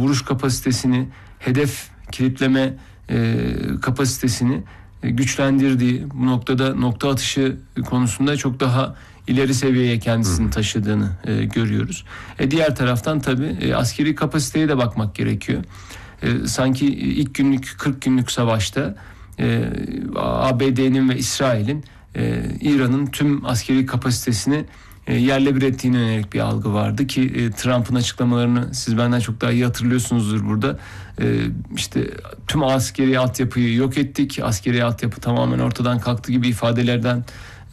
vuruş kapasitesini, hedef kilitleme kapasitesini güçlendirdiği, bu noktada nokta atışı konusunda çok daha ileri seviyeye kendisini taşıdığını görüyoruz. Diğer taraftan tabii askeri kapasiteye de bakmak gerekiyor. Sanki ilk günlük 40 günlük savaşta ABD'nin ve İsrail'in İran'ın tüm askeri kapasitesini yerle bir ettiğine yönelik bir algı vardı ki Trump'ın açıklamalarını siz benden çok daha iyi hatırlıyorsunuzdur burada. İşte tüm askeri altyapıyı yok ettik, askeri altyapı tamamen ortadan kalktı gibi ifadelerden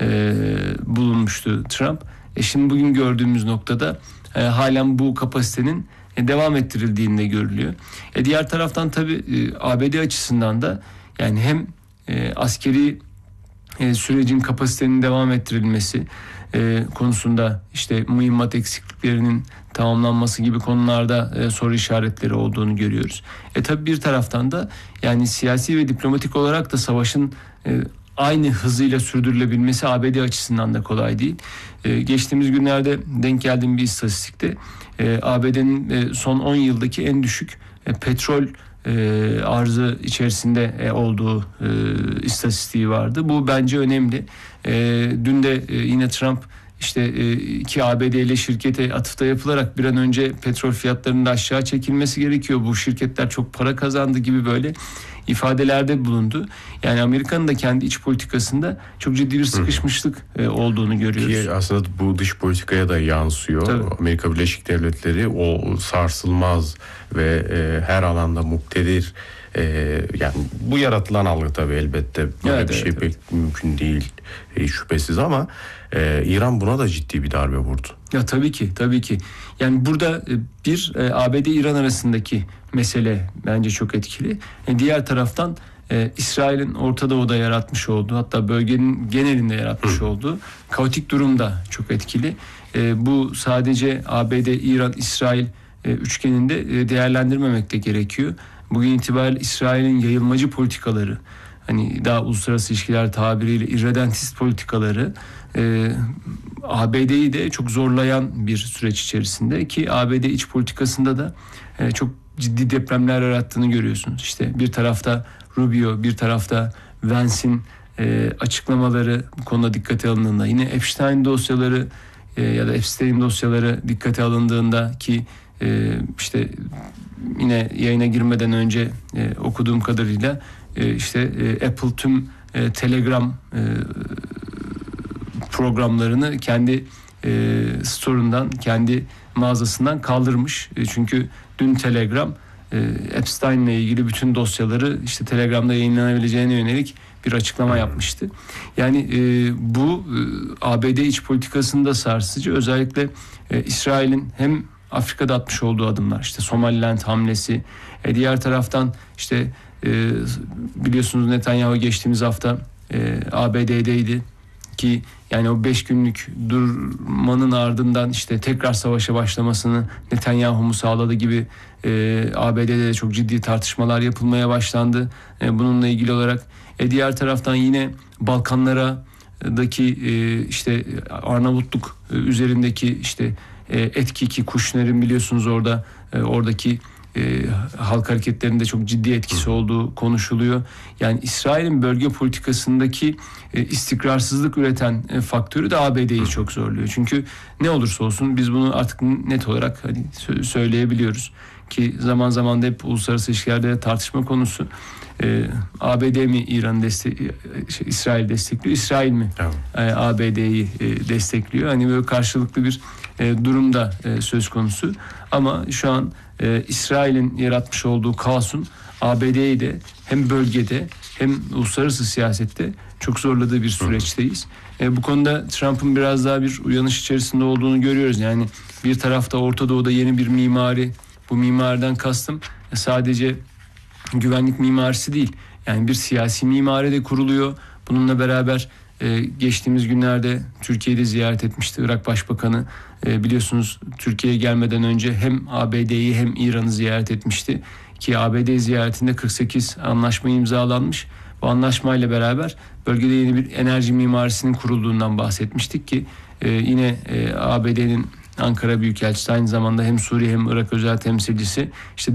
bulunmuştu Trump. Şimdi bugün gördüğümüz noktada halen bu kapasitenin devam ettirildiğinde görülüyor. Diğer taraftan tabii ABD açısından da yani hem askeri sürecin kapasitenin devam ettirilmesi konusunda işte mühimmat eksikliklerinin tamamlanması gibi konularda soru işaretleri olduğunu görüyoruz. Tabii bir taraftan da yani siyasi ve diplomatik olarak da savaşın aynı hızıyla sürdürülebilmesi ABD açısından da kolay değil. Geçtiğimiz günlerde denk geldiğim bir istatistikte ABD'nin son 10 yıldaki en düşük petrol arzı içerisinde olduğu istatistiği vardı. Bu bence önemli. Dün de yine Trump işte iki ABD'li şirkete atıfta yapılarak bir an önce petrol fiyatlarının da aşağı çekilmesi gerekiyor. Bu şirketler çok para kazandı gibi böyle ifadelerde bulundu. Yani Amerika'nın da kendi iç politikasında çok ciddi bir sıkışmışlık olduğunu görüyoruz. Ki aslında bu dış politikaya da yansıyor. Tabii. Amerika Birleşik Devletleri o sarsılmaz ve her alanda muktedir. Yani bu yaratılan algı tabii elbette böyle bir şey pek mümkün değil şüphesiz ama İran buna da ciddi bir darbe vurdu. Ya tabii ki. Yani burada bir ABD-İran arasındaki mesele bence çok etkili. Diğer taraftan İsrail'in Orta Doğu'da yaratmış olduğu, hatta bölgenin genelinde yaratmış olduğu kaotik durum da çok etkili. Bu sadece ABD, İran, İsrail üçgeninde değerlendirmemek de gerekiyor. Bugün itibariyle İsrail'in yayılmacı politikaları, hani daha uluslararası ilişkiler tabiriyle irredentist politikaları ABD'yi de çok zorlayan bir süreç içerisinde ki ABD iç politikasında da çok ciddi depremler yarattığını görüyorsunuz. İşte bir tarafta Rubio, bir tarafta Vance'in açıklamaları bu konuda dikkate alındığında, yine Epstein dosyaları ya da Epstein dosyaları dikkate alındığında ki işte yine yayına girmeden önce okuduğum kadarıyla işte Apple tüm Telegram programlarını kendi store'undan, kendi mağazasından kaldırmış. Çünkü dün Telegram Epstein'le ilgili bütün dosyaları işte Telegram'da yayınlanabileceğine yönelik bir açıklama yapmıştı. Yani bu ABD iç politikasında sarsıcı. Özellikle İsrail'in hem Afrika'da atmış olduğu adımlar, işte Somaliland hamlesi, diğer taraftan işte biliyorsunuz Netanyahu geçtiğimiz hafta ABD'deydi ki yani o 5 günlük durmanın ardından işte tekrar savaşa başlamasını Netanyahu mu sağladı gibi ABD'de de çok ciddi tartışmalar yapılmaya başlandı bununla ilgili olarak. Diğer taraftan yine Balkanlardaki işte Arnavutluk üzerindeki işte etki ki Kuşner'in biliyorsunuz oradaki halk hareketlerinde çok ciddi etkisi olduğu konuşuluyor. Yani İsrail'in bölge politikasındaki istikrarsızlık üreten faktörü de ABD'yi çok zorluyor. Çünkü ne olursa olsun biz bunu artık net olarak hani söyleyebiliyoruz ki zaman zaman da hep uluslararası ilişkilerde tartışma konusu. ABD mi İsrail destekliyor, İsrail mi ABD'yi destekliyor? Hani böyle karşılıklı bir durum da söz konusu. Ama şu an İsrail'in yaratmış olduğu kaosun ABD'yi de hem bölgede hem uluslararası siyasette çok zorladığı bir süreçteyiz. Bu konuda Trump'ın biraz daha bir uyanış içerisinde olduğunu görüyoruz. Yani bir tarafta Orta Doğu'da yeni bir mimari, bu mimariden kastım sadece güvenlik mimarisi değil. Yani bir siyasi mimari de kuruluyor. Bununla beraber geçtiğimiz günlerde Türkiye'de ziyaret etmişti Irak Başbakanı. Biliyorsunuz Türkiye'ye gelmeden önce hem ABD'yi hem İran'ı ziyaret etmişti. Ki ABD ziyaretinde 48 anlaşma imzalanmış. Bu anlaşmayla beraber bölgede yeni bir enerji mimarisinin kurulduğundan bahsetmiştik ki yine ABD'nin Ankara Büyükelçisi aynı zamanda hem Suriye hem Irak özel temsilcisi işte